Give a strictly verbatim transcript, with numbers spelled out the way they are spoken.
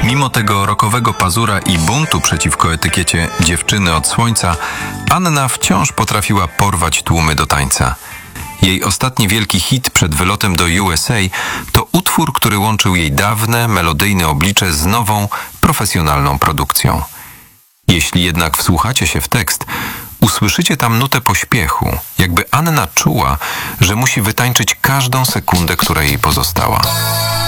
Mimo tego rockowego pazura i buntu przeciwko etykiecie dziewczyny od słońca, Anna wciąż potrafiła porwać tłumy do tańca. Jej ostatni wielki hit przed wylotem do U S A to utwór, który łączył jej dawne, melodyjne oblicze z nową, profesjonalną produkcją. Jeśli jednak wsłuchacie się w tekst, usłyszycie tam nutę pośpiechu, jakby Anna czuła, że musi wytańczyć każdą sekundę, która jej pozostała.